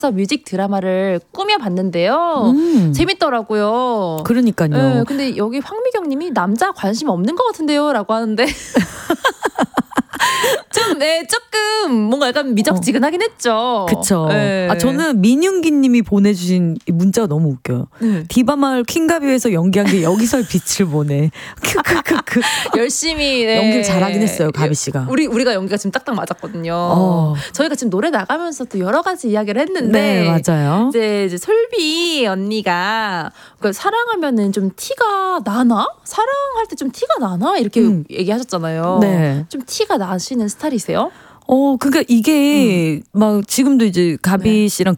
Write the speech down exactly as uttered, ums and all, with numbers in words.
뮤직 드라마를 꾸며봤는데요. 음. 재밌더라고요. 그러니까요. 네, 근데 여기 황미경님이 남자 관심 없는 것 같은데요? 라고 하는데 좀, 네, 조금 뭔가 약간 미적지근하긴 했죠. 그쵸. 네. 아, 저는 민윤기 님이 보내주신 이 문자가 너무 웃겨요. 네. 디바마을 킹가비에서 연기한 게 여기서 빛을 보내. 크크크크. 열심히 네. 연기를 잘하긴 했어요, 가비 씨가. 우리, 우리가 연기가 지금 딱딱 맞았거든요. 어. 저희가 지금 노래 나가면서 또 여러 가지 이야기를 했는데. 네, 맞아요. 이제, 이제 솔비 언니가 그러니까 사랑하면은 좀 티가 나나? 사랑할 때 좀 티가 나나? 이렇게 음. 얘기하셨잖아요. 네. 좀 티가 나시는 스타일이세요? 어, 그러니까 이게 음. 막 지금도 이제 가비 네. 씨랑